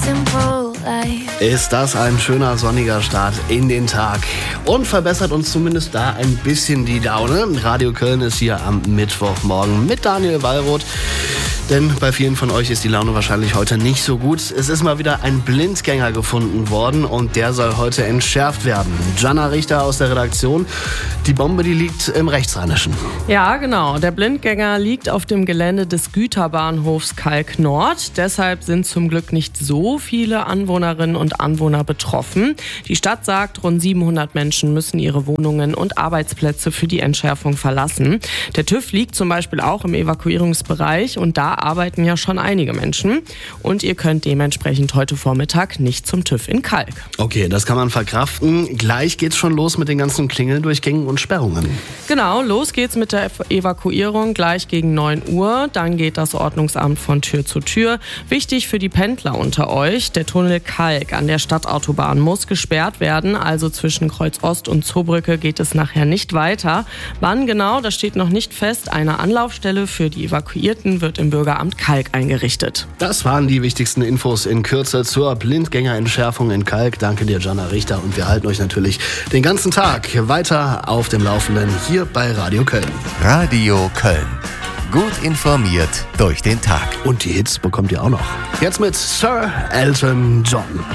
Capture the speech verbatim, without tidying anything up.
simple life. Ist das ein schöner sonniger Start in den Tag und verbessert uns zumindest da ein bisschen die Laune. Radio Köln ist hier am Mittwochmorgen mit Daniel Wallroth. Denn bei vielen von euch ist die Laune wahrscheinlich heute nicht so gut. Es ist mal wieder ein Blindgänger gefunden worden und der soll heute entschärft werden. Jana Richter aus der Redaktion. Die Bombe, die liegt im Rechtsrheinischen. Ja, genau. Der Blindgänger liegt auf dem Gelände des Güterbahnhofs Kalk Nord. Deshalb sind zum Glück nicht so viele Anwohnerinnen und Anwohner betroffen. Die Stadt sagt, rund siebenhundert Menschen müssen ihre Wohnungen und Arbeitsplätze für die Entschärfung verlassen. Der TÜV liegt zum Beispiel auch im Evakuierungsbereich und da arbeiten ja schon einige Menschen. Und ihr könnt dementsprechend heute Vormittag nicht zum TÜV in Kalk. Okay, das kann man verkraften. Gleich geht's schon los mit den ganzen Klingeldurchgängen und Sperrungen. Genau, los geht's mit der Evakuierung gleich gegen neun Uhr. Dann geht das Ordnungsamt von Tür zu Tür. Wichtig für die Pendler unter euch, der Tunnel Kalk an der Stadtautobahn muss gesperrt werden. Also zwischen Kreuz Ost und Zoobrücke geht es nachher nicht weiter. Wann genau, das steht noch nicht fest. Eine Anlaufstelle für die Evakuierten wird im Bürgeramt Kalk eingerichtet. Das waren die wichtigsten Infos in Kürze zur Blindgängerentschärfung in Kalk. Danke dir, Jana Richter. Und wir halten euch natürlich den ganzen Tag weiter auf dem Laufenden hier bei Radio Köln. Radio Köln. Gut informiert durch den Tag. Und die Hits bekommt ihr auch noch. Jetzt mit Sir Elton John.